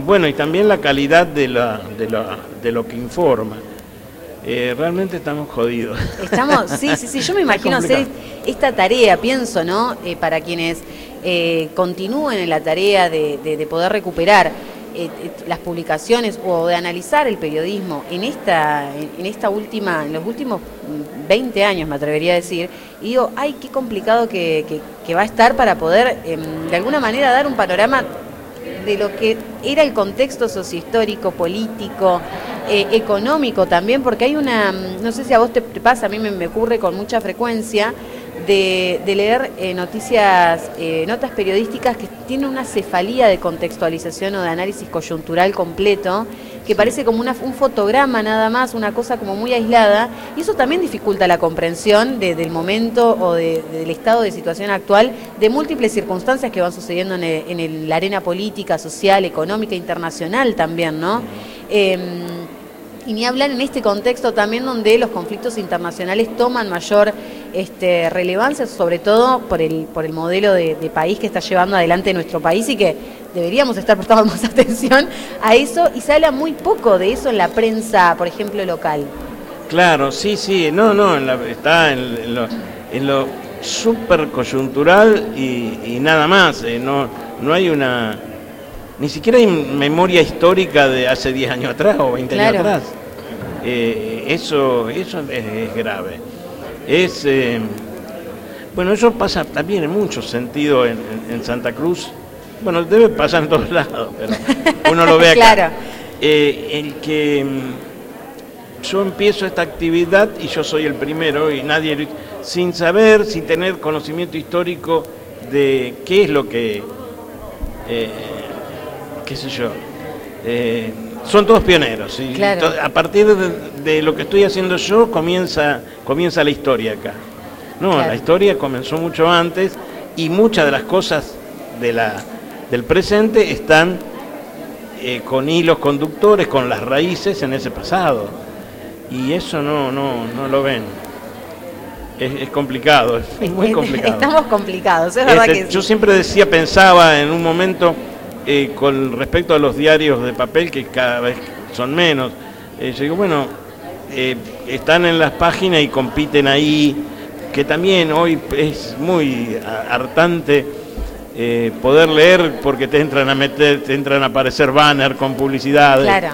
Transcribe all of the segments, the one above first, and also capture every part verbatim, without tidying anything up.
Bueno, y también la calidad de, la, de, la, de lo que informa. Eh, realmente estamos jodidos. Estamos, sí, sí, sí, yo me imagino hacer esta tarea, pienso, ¿no? Eh, para quienes eh, continúen en la tarea de, de, de poder recuperar eh, las publicaciones o de analizar el periodismo en esta, en esta última, en los últimos veinte años, me atrevería a decir, y digo, ay, qué complicado que, que, que va a estar para poder, eh, de alguna manera, dar un panorama de lo que era el contexto sociohistórico, político, eh, económico también, porque hay una, no sé si a vos te pasa, a mí me, me ocurre con mucha frecuencia, de, de leer eh, noticias, eh, notas periodísticas que tienen una cefalía de contextualización o de análisis coyuntural completo, que parece como una, un fotograma nada más, una cosa como muy aislada, y eso también dificulta la comprensión de, del momento o de, del estado de situación actual, de múltiples circunstancias que van sucediendo en, el, en el, la arena política, social, económica, internacional también, ¿no? Eh, y ni hablar en este contexto también donde los conflictos internacionales toman mayor este, relevancia, sobre todo por el, por el modelo de, de país que está llevando adelante nuestro país y que deberíamos estar prestando más atención a eso, y se habla muy poco de eso en la prensa, por ejemplo, local. Claro, sí, sí, no, no, en la, está en, en lo, en lo súper coyuntural y, y nada más, eh, no, no hay una, ni siquiera hay memoria histórica de hace diez años atrás o veinte claro. años atrás. Eh, eso eso es, es grave. Es, eh, bueno, eso pasa también en muchos sentidos en, en, en Santa Cruz. Bueno, debe pasar en todos lados, pero uno lo ve acá. Claro. Eh, el que yo empiezo esta actividad y yo soy el primero y nadie, sin saber, sin tener conocimiento histórico de qué es lo que, eh, qué sé yo, eh, son todos pioneros. ¿Sí? Claro. A partir de, de lo que estoy haciendo yo comienza, comienza la historia acá. No, claro. La historia comenzó mucho antes y muchas de las cosas de la del presente están eh, con hilos conductores, con las raíces en ese pasado. Y eso no, no, no lo ven. Es, es complicado, es muy complicado. Estamos complicados, es verdad este, que yo sí. siempre decía, pensaba en un momento eh, con respecto a los diarios de papel, que cada vez son menos. Eh, yo digo, bueno, eh, están en las páginas y compiten ahí, que también hoy es muy hartante. Eh, poder leer porque te entran a meter, te entran a aparecer banner con publicidades. Claro.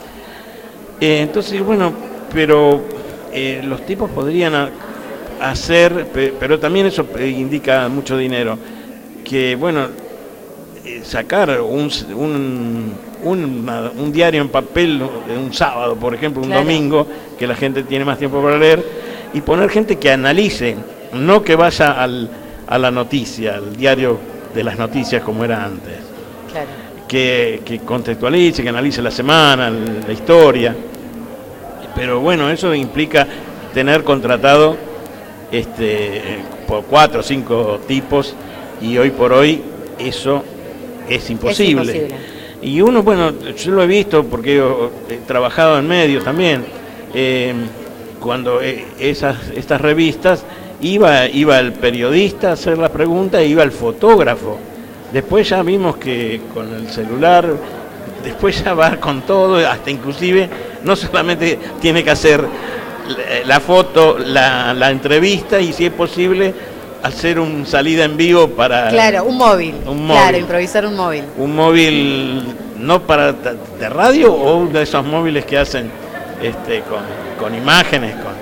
Eh, entonces, bueno, pero eh, los tipos podrían a, hacer, pe, pero también eso indica mucho dinero, que bueno, eh, sacar un, un, un, un diario en papel un sábado, por ejemplo, un claro. domingo, que la gente tiene más tiempo para leer, y poner gente que analice, no que vaya al, a la noticia, al diario de las noticias como era antes, claro. que, que contextualice, que analice la semana, la historia, pero bueno, eso implica tener contratado este, por cuatro o cinco tipos, y hoy por hoy eso es imposible. es imposible. Y uno, bueno, yo lo he visto porque he trabajado en medios también, eh, cuando eh, esas estas revistas Iba, iba el periodista a hacer la pregunta e iba el fotógrafo. Después ya vimos que con el celular, después ya va con todo, hasta inclusive no solamente tiene que hacer la foto, la, la entrevista y si es posible hacer un salida en vivo para... Claro, un móvil. Un móvil. Claro, improvisar un móvil. Un móvil no para de radio o uno de esos móviles que hacen este, con, con imágenes, con...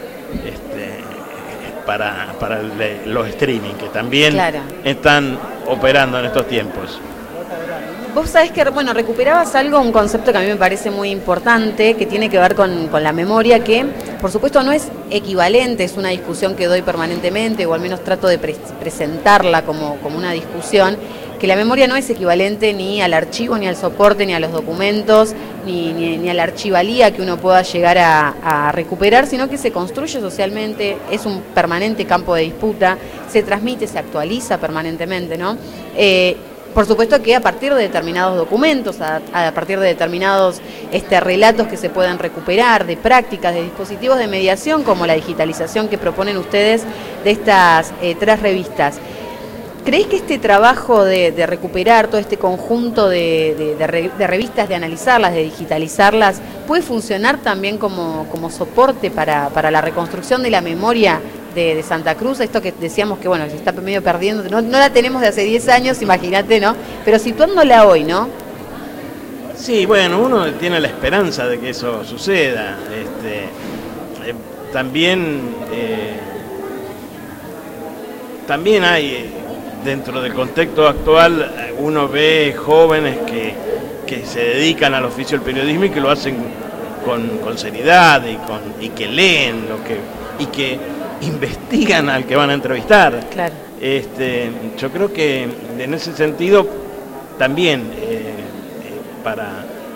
para, para el, los streaming, que también claro. están operando en estos tiempos. Vos sabés que, bueno, recuperabas algo, un concepto que a mí me parece muy importante, que tiene que ver con, con la memoria, que por supuesto no es equivalente, es una discusión que doy permanentemente, o al menos trato de pre presentarla como, como una discusión, que la memoria no es equivalente ni al archivo, ni al soporte, ni a los documentos, ni, ni, ni a la archivalía que uno pueda llegar a, a recuperar, sino que se construye socialmente, es un permanente campo de disputa, se transmite, se actualiza permanentemente, ¿no? Eh, por supuesto que a partir de determinados documentos, a, a partir de determinados este, relatos que se puedan recuperar, de prácticas, de dispositivos de mediación, como la digitalización que proponen ustedes de estas eh, tres revistas. ¿Creés que este trabajo de, de recuperar todo este conjunto de, de, de, re, de revistas, de analizarlas, de digitalizarlas, puede funcionar también como, como soporte para, para la reconstrucción de la memoria de, de Santa Cruz? Esto que decíamos que, bueno, se está medio perdiendo, no, no la tenemos de hace diez años, imagínate, ¿no? Pero situándola hoy, ¿no? Sí, bueno, uno tiene la esperanza de que eso suceda. Este, eh, también, eh, también hay... Dentro del contexto actual, uno ve jóvenes que, que se dedican al oficio del periodismo y que lo hacen con, con seriedad y, con, y que leen lo que, y que investigan al que van a entrevistar. Claro. Este, yo creo que en ese sentido también eh, eh, para,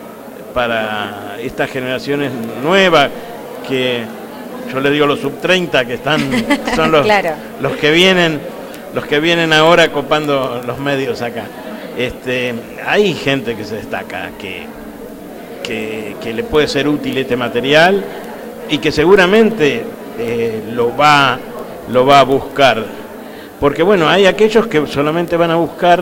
para estas generaciones nuevas, que yo le digo los sub treinta, que están, son los, claro. los que vienen... los que vienen ahora copando los medios acá. Este, hay gente que se destaca, que, que, que le puede ser útil este material y que seguramente eh, lo, va, lo va a buscar. Porque bueno, hay aquellos que solamente van a buscar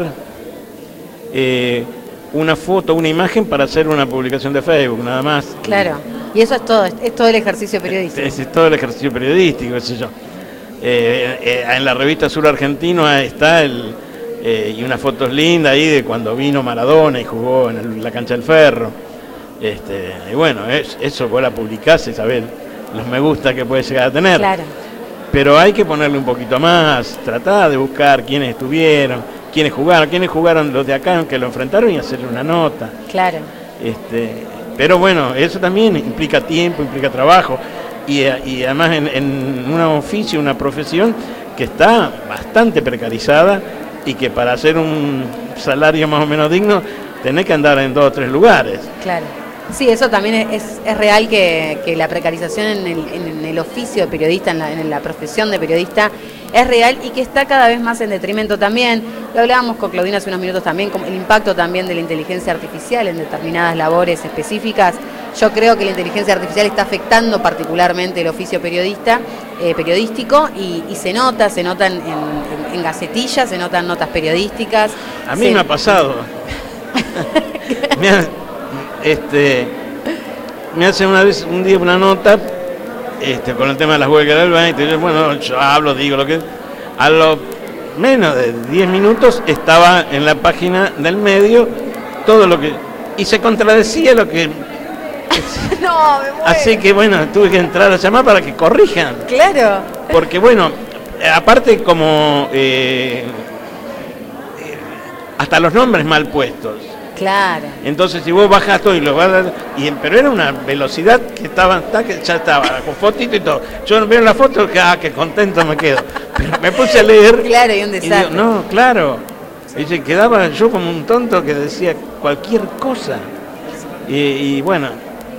eh, una foto, una imagen para hacer una publicación de Facebook, nada más. Claro, y eso es todo, es todo el ejercicio periodístico. Es, es todo el ejercicio periodístico, qué sé yo. Eh, eh, en la revista Sur Argentino está el, eh, y unas fotos lindas ahí de cuando vino Maradona y jugó en el, la cancha del Ferro. Este, y bueno, es, eso vos la publicás y sabés los me gusta que puede llegar a tener. Claro. Pero hay que ponerle un poquito más, tratar de buscar quiénes estuvieron, quiénes jugaron, quiénes jugaron los de acá que lo enfrentaron y hacerle una nota. Claro. Este, pero bueno, eso también implica tiempo, implica trabajo. Y, y además en, en un oficio, una profesión que está bastante precarizada y que para hacer un salario más o menos digno tenés que andar en dos o tres lugares. Claro. Sí, eso también es, es real que, que la precarización en el, en el oficio de periodista, en la, en la profesión de periodista, es real y que está cada vez más en detrimento también. Lo hablábamos con Claudina hace unos minutos también, con el impacto también de la inteligencia artificial en determinadas labores específicas. Yo creo que la inteligencia artificial está afectando particularmente el oficio periodista, eh, periodístico y, y se nota, se notan en, en, en gacetillas, se notan notas periodísticas. A mí se... me ha pasado. me, ha, este, me hace una vez un día una nota este, con el tema de las huelgas del baño, y yo, bueno, yo hablo, digo lo que... A lo menos de diez minutos estaba en la página del medio todo lo que... Y se contradecía lo que... No, me muero. Así que bueno, tuve que entrar a llamar para que corrijan. Claro. Porque bueno, aparte como eh, eh, hasta los nombres mal puestos. Claro. Entonces si vos bajás todo y lo vas a dar, y pero era una velocidad que estaba, que ya estaba con fotito y todo. Yo veo la foto que ah, qué contento me quedo. Pero me puse a leer. Claro, y un desastre. Y digo, no, claro. Y se quedaba yo como un tonto que decía cualquier cosa. Y, y bueno,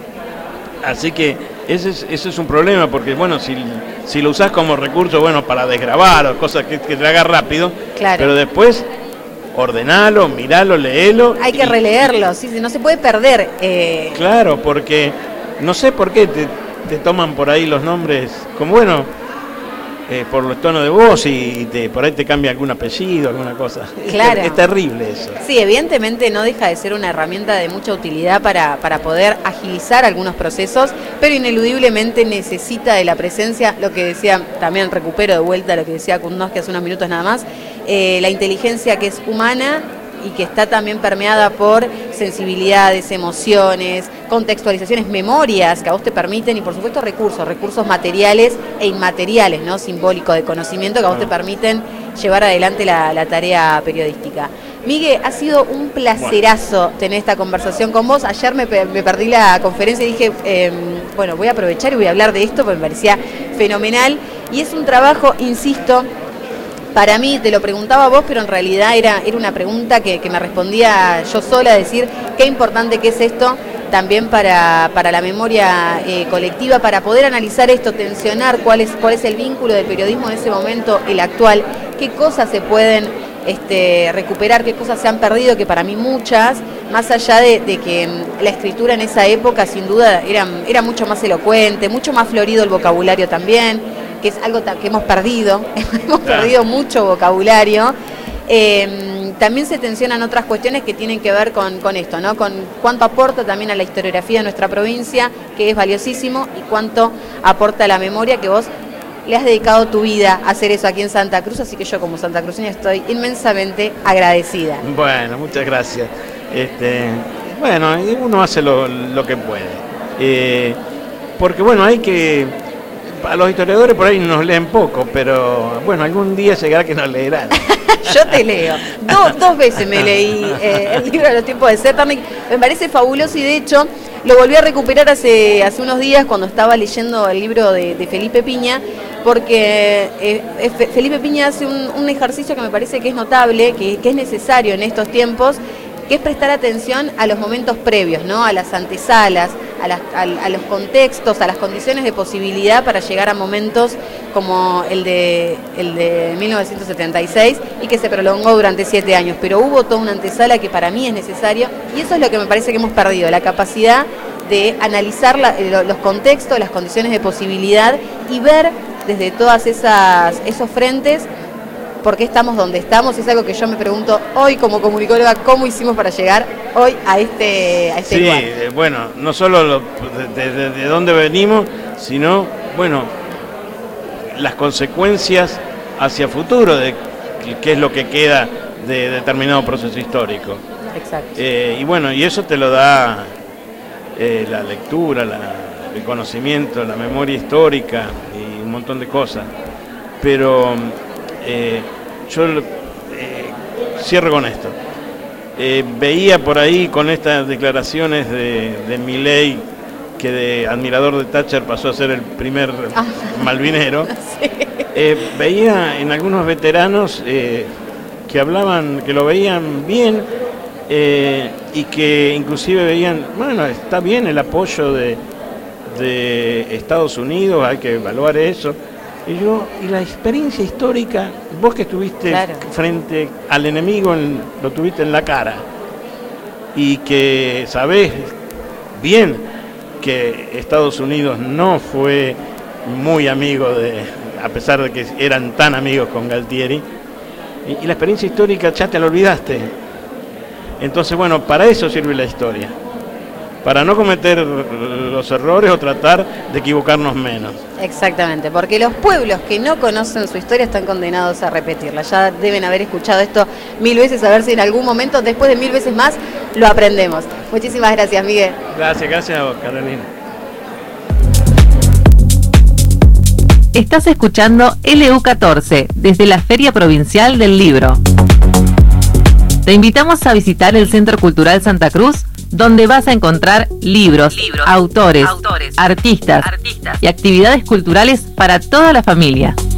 así que ese es, ese es un problema, porque bueno, si, si lo usás como recurso, bueno, para desgrabar o cosas que, que te haga rápido, claro. Pero después ordenalo, miralo, léelo. Hay que y, releerlo, sí, no se puede perder. Eh... Claro, porque no sé por qué te, te toman por ahí los nombres, como bueno, eh, por los tonos de voz y te, por ahí te cambia algún apellido, alguna cosa. Claro. Es, es terrible eso. Sí, evidentemente no deja de ser una herramienta de mucha utilidad para, para poder agilizar algunos procesos, pero ineludiblemente necesita de la presencia, lo que decía, también recupero de vuelta lo que decía Kundowski hace unos minutos nada más, eh, la inteligencia que es humana y que está también permeada por sensibilidades, emociones, contextualizaciones, memorias que a vos te permiten y por supuesto recursos, recursos materiales e inmateriales, ¿no? Simbólicos de conocimiento que a vos te permiten llevar adelante la, la tarea periodística. Miguel, ha sido un placerazo bueno. tener esta conversación con vos. Ayer me, me perdí la conferencia y dije, eh, bueno, voy a aprovechar y voy a hablar de esto porque me parecía fenomenal y es un trabajo, insisto, para mí, te lo preguntaba a vos, pero en realidad era, era una pregunta que, que me respondía yo sola, decir qué importante que es esto también para, para la memoria eh, colectiva, para poder analizar esto, tensionar cuál es, cuál es el vínculo del periodismo en ese momento, el actual, qué cosas se pueden este, recuperar, qué cosas se han perdido, que para mí muchas, más allá de, de que la escritura en esa época sin duda era, era mucho más elocuente, mucho más florido el vocabulario también, que es algo que hemos perdido, hemos perdido mucho vocabulario, Eh, también se tensionan otras cuestiones que tienen que ver con, con esto, ¿no? Con cuánto aporta también a la historiografía de nuestra provincia, que es valiosísimo, y cuánto aporta a la memoria, que vos le has dedicado tu vida a hacer eso aquí en Santa Cruz, así que yo como santacruceña estoy inmensamente agradecida. Bueno, muchas gracias. Este, bueno, uno hace lo, lo que puede. Eh, porque bueno, hay que... A los historiadores por ahí nos leen poco, pero bueno, algún día llegará que nos leerán. Yo te leo. Do, dos veces me leí eh, el libro de los tiempos de Zetternich. Me parece fabuloso y de hecho lo volví a recuperar hace, hace unos días cuando estaba leyendo el libro de, de Felipe Piña, porque eh, Felipe Piña hace un, un ejercicio que me parece que es notable, que, que es necesario en estos tiempos, que es prestar atención a los momentos previos, ¿no? A las antesalas, a, las, a, a los contextos, a las condiciones de posibilidad para llegar a momentos como el de, el de mil novecientos setenta y seis y que se prolongó durante siete años. Pero hubo toda una antesala que para mí es necesario y eso es lo que me parece que hemos perdido, la capacidad de analizar la, los contextos, las condiciones de posibilidad y ver desde todas esas esos frentes por qué estamos donde estamos. Es algo que yo me pregunto hoy como comunicóloga, cómo hicimos para llegar hoy a este, a este sí, lugar. Sí, bueno, no solo lo, de, de, de dónde venimos, sino, bueno, las consecuencias hacia futuro de qué es lo que queda de determinado proceso histórico. Exacto. Eh, y bueno, y eso te lo da eh, la lectura, la, el conocimiento, la memoria histórica y un montón de cosas. Pero... Eh, yo eh, cierro con esto. Eh, veía por ahí con estas declaraciones de, de Milei, que de admirador de Thatcher pasó a ser el primer ah. malvinero. Sí. Eh, veía en algunos veteranos eh, que hablaban, que lo veían bien eh, y que inclusive veían, bueno, está bien el apoyo de, de Estados Unidos, hay que evaluar eso. Y yo, y la experiencia histórica, vos que estuviste claro. frente al enemigo, en, lo tuviste en la cara, y que sabés bien que Estados Unidos no fue muy amigo de, a pesar de que eran tan amigos con Galtieri, y, y la experiencia histórica ya te la olvidaste. Entonces, bueno, para eso sirve la historia, para no cometer los errores o tratar de equivocarnos menos. Exactamente, porque los pueblos que no conocen su historia están condenados a repetirla. Ya deben haber escuchado esto mil veces, a ver si en algún momento, después de mil veces más, lo aprendemos. Muchísimas gracias, Miguel. Gracias, gracias a vos, Carolina. Estás escuchando L U catorce, desde la Feria Provincial del Libro. Te invitamos a visitar el Centro Cultural Santa Cruz, donde vas a encontrar libros, libros autores, autores artistas, artistas y actividades culturales para toda la familia.